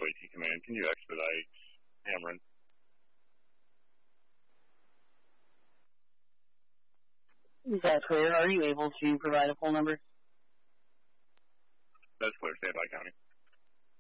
AT Command. Can you expedite Cameron? That's clear. Are you able to provide a phone number? That's clear. Stand by, County.